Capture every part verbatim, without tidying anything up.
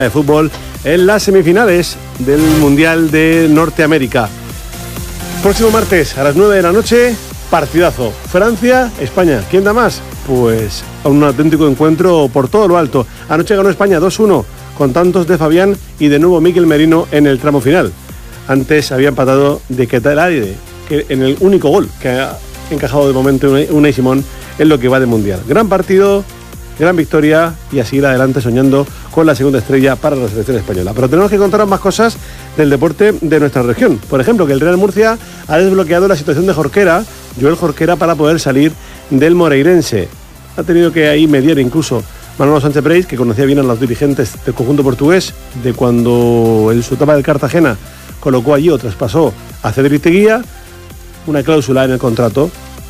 de fútbol en las semifinales del Mundial de Norteamérica. Próximo martes a las nueve de la noche, partidazo. Francia, España. ¿Quién da más? Pues un auténtico encuentro por todo lo alto. Anoche ganó España dos uno con tantos de Fabián y de nuevo Mikel Merino en el tramo final. Antes había empatado de Ketelaere, que en el único gol que ha encajado de momento Unai Simón en lo que va de Mundial. Gran partido, gran victoria y a seguir adelante soñando con la segunda estrella para la selección española. Pero tenemos que contaros más cosas del deporte de nuestra región. Por ejemplo, que el Real Murcia ha desbloqueado la situación de Jorquera, Joel Jorquera, para poder salir del Moreirense. Ha tenido que ahí mediar incluso Manolo Sánchez Breis, que conocía bien a los dirigentes del conjunto portugués, de cuando en su etapa del Cartagena colocó allí o traspasó a Cedric Teguía, una cláusula en el contrato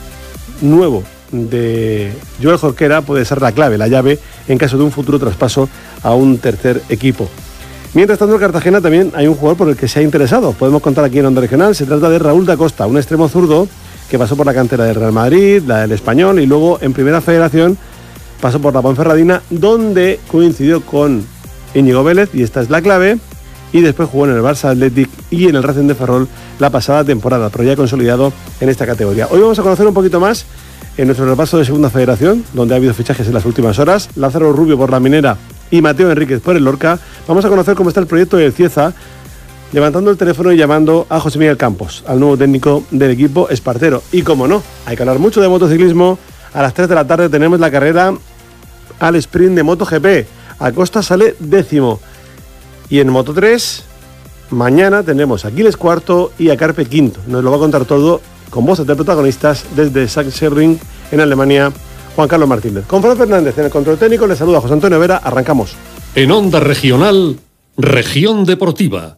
nuevo de Joel Jorquera puede ser la clave, la llave, en caso de un futuro traspaso a un tercer equipo. Mientras tanto, en Cartagena también hay un jugador por el que se ha interesado. Podemos contar aquí en Onda Regional. Se trata de Raúl da Costa, un extremo zurdo que pasó por la cantera del Real Madrid, la del Español, y luego en Primera Federación pasó por la Ponferradina, donde coincidió con Íñigo Vélez, y esta es la clave, y después jugó en el Barça Athletic y en el Racing de Ferrol la pasada temporada, pero ya consolidado en esta categoría. Hoy vamos a conocer un poquito más en nuestro repaso de Segunda Federación, donde ha habido fichajes en las últimas horas. Lázaro Rubio por la Minera y Mateo Enríquez por el Lorca. Vamos a conocer cómo está el proyecto del Cieza, levantando el teléfono y llamando a José Miguel Campos, al nuevo técnico del equipo espartero. Y como no, hay que hablar mucho de motociclismo. A las tres de la tarde tenemos la carrera al sprint de MotoGP. Acosta sale décimo. Y en Moto tres, mañana tendremos a Aquiles cuarto y a Carpe quinto. Nos lo va a contar todo con voces de protagonistas desde Sachsenring, en Alemania, Juan Carlos Martínez. Con Fran Fernández en el control técnico, les saluda José Antonio Vera. Arrancamos. En Onda Regional, Región Deportiva.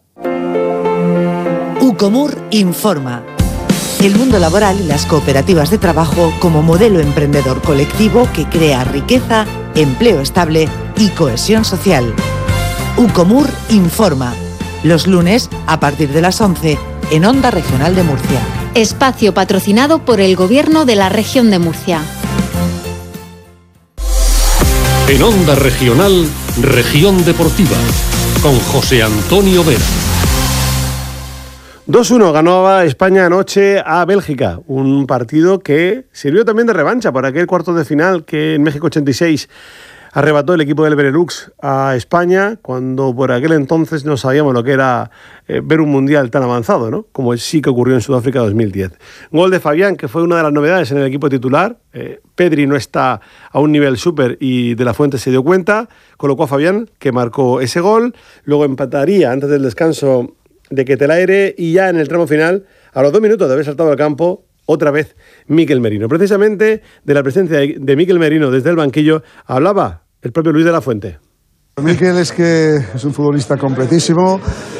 Ucomur informa. El mundo laboral y las cooperativas de trabajo como modelo emprendedor colectivo que crea riqueza, empleo estable y cohesión social. Ucomur informa. Los lunes a partir de las once en Onda Regional de Murcia. Espacio patrocinado por el Gobierno de la Región de Murcia. En Onda Regional, Región Deportiva, con José Antonio Vera. dos uno ganaba España anoche a Bélgica, un partido que sirvió también de revancha por aquel cuarto de final que en México ochenta y seis arrebató el equipo del Benelux a España, cuando por aquel entonces no sabíamos lo que era eh, ver un mundial tan avanzado, ¿no? Como sí que ocurrió en Sudáfrica dos mil diez. Gol de Fabián, que fue una de las novedades en el equipo titular. Eh, Pedri no está a un nivel súper y De la Fuente se dio cuenta, colocó a Fabián, que marcó ese gol, luego empataría antes del descanso de Ketelaere, y ya en el tramo final, a los dos minutos de haber saltado al campo, otra vez Mikel Merino. Precisamente de la presencia de Mikel Merino desde el banquillo hablaba el propio Luis de la Fuente. Mikel es que es un futbolista completísimo.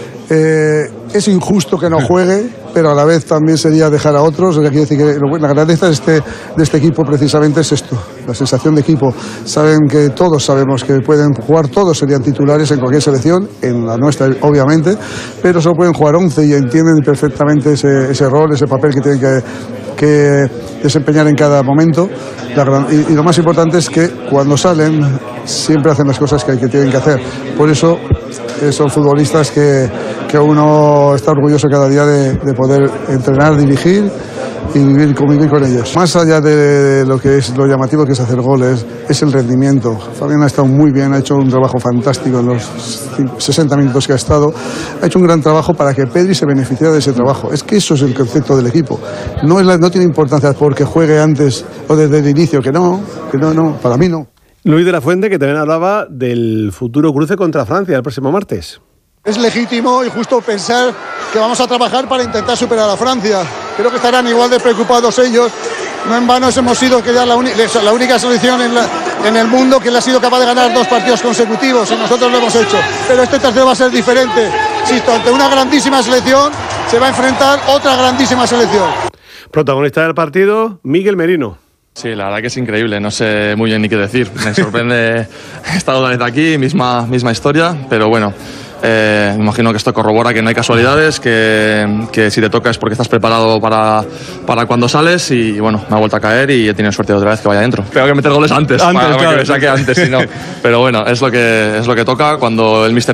Eh, es injusto que no juegue, pero a la vez también sería dejar a otros. O sea, quiero decir que la grandeza de este, de este equipo precisamente es esto, la sensación de equipo. Saben que todos sabemos que pueden jugar, todos serían titulares en cualquier selección, en la nuestra obviamente, pero solo pueden jugar once y entienden perfectamente ese, ese rol, ese papel que tienen que, que desempeñar en cada momento. La gran, y, y lo más importante es que cuando salen siempre hacen las cosas que, que tienen que hacer. Por eso eh, son futbolistas que, que uno está orgulloso cada día de, de poder entrenar, dirigir y vivir, convivir con ellos. Más allá de lo que es lo llamativo que es hacer goles, es el rendimiento. Fabián ha estado muy bien, ha hecho un trabajo fantástico en los sesenta minutos que ha estado. Ha hecho un gran trabajo para que Pedri se beneficiara de ese trabajo. Es que eso es el concepto del equipo. No, es la, no tiene importancia porque juegue antes o desde el inicio, que no, que no, no, para mí no. Luis de la Fuente, que también hablaba del futuro cruce contra Francia el próximo martes. Es legítimo y justo pensar que vamos a trabajar para intentar superar a Francia. Creo que estarán igual de preocupados ellos. No en vano hemos sido que ya la, la única selección en, la, en el mundo que le ha sido capaz de ganar dos partidos consecutivos, y nosotros lo hemos hecho. Pero este tercero va a ser diferente. Insisto, ante una grandísima selección se va a enfrentar otra grandísima selección. Protagonista del partido, Mikel Merino. Sí, la verdad que es increíble, no sé muy bien ni qué decir. Me sorprende, he estado otra vez aquí, misma, misma historia, pero bueno, Eh, me imagino que esto corrobora que no hay casualidades, que, que si te toca es porque estás preparado para, para cuando sales y bueno, me ha vuelto a caer y he tenido suerte de otra vez que vaya dentro. Tengo que meter goles antes, Antes, para, para claro. que me saque antes, si no. Pero bueno, es lo que, es lo que toca cuando el míster